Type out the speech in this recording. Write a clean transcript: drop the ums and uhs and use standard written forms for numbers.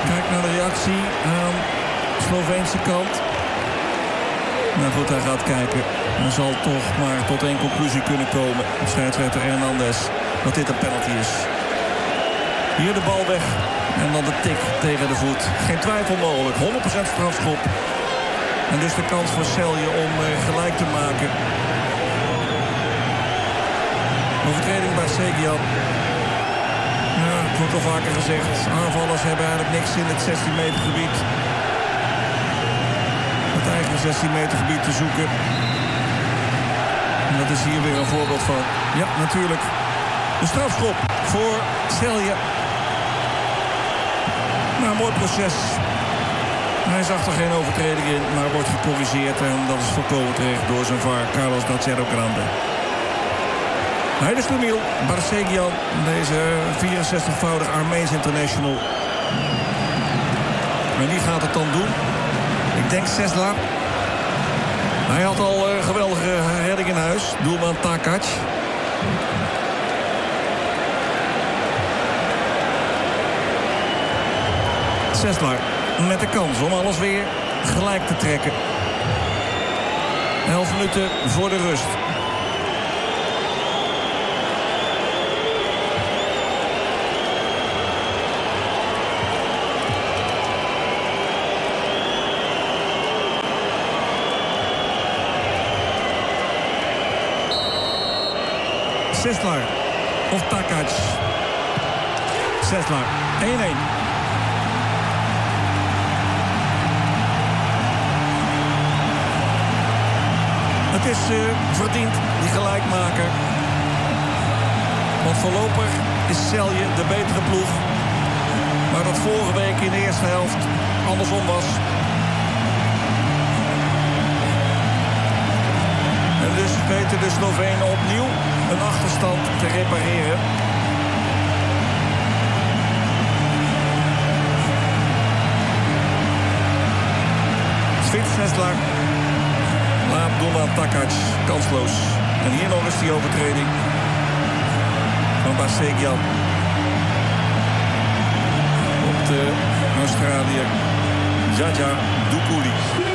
Kijk naar de reactie aan de Sloveense kant. Nou goed, hij gaat kijken. Hij zal toch maar tot één conclusie kunnen komen. Scheidsrechter Hernandez, dat dit een penalty is. Hier de bal weg. En dan de tik tegen de voet. Geen twijfel mogelijk. 100% strafschop. En dus de kans voor Celje om gelijk te maken. Overtreding bij Seguian. Ja, het wordt al vaker gezegd. Aanvallers hebben eigenlijk niks in het 16 meter gebied. Het eigen 16 meter gebied te zoeken. En dat is hier weer een voorbeeld van. Ja, natuurlijk. De strafschop voor Celje. Nou, mooi proces. Hij zag er geen overtreding in, maar wordt gecorrigeerd. En dat is volkomen terecht door zijn VAR, Carlos Nacerro Grande. Heide Slemiel, Barsegian, deze 64-voudig Armeens international. En wie gaat het dan doen? Ik denk Sesla. Hij had al een geweldige redding in huis. Doelman Takac. Sesla met de kans om alles weer gelijk te trekken. 11 minuten voor de rust. Seslar of Takac. Seslar, 1-1. Het is verdiend, die gelijkmaker. Want voorlopig is Celje de betere ploeg. Maar dat vorige week in de eerste helft andersom was. En dus weten de Slovenen opnieuw een achterstand te repareren. Svinsneslar laat doelman Takac kansloos. En hier nog eens die overtreding van Barsegian op de Australiër Jaja Doukouli.